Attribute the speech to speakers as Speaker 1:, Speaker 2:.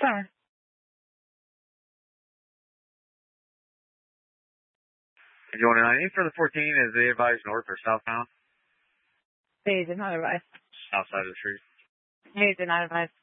Speaker 1: Sorry.
Speaker 2: Going on, any further 14, is they advised north or southbound?
Speaker 1: They did not advise.
Speaker 2: South side of the street.
Speaker 1: They did not advise.